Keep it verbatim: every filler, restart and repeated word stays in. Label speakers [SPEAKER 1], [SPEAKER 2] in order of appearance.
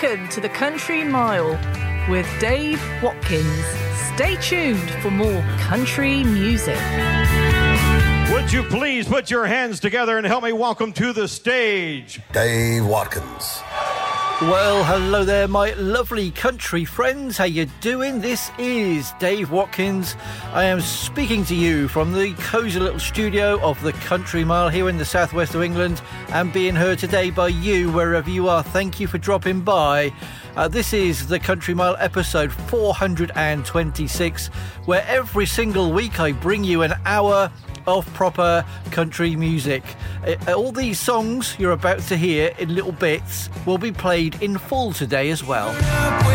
[SPEAKER 1] Welcome to the Country Mile with Dave Watkins. Stay tuned for more country music.
[SPEAKER 2] Would you please put your hands together and help me welcome to the stage
[SPEAKER 3] Dave Watkins.
[SPEAKER 4] Well, hello there, my lovely country friends. How you doing? This is Dave Watkins. I am speaking to you from the cosy little studio of the Country Mile here in the southwest of England, and being heard today by you wherever you are. Thank you for dropping by. Uh, this is the Country Mile episode four hundred twenty-six, where every single week I bring you an hour of proper country music. Uh, all these songs you're about to hear in little bits will be played in full today as well.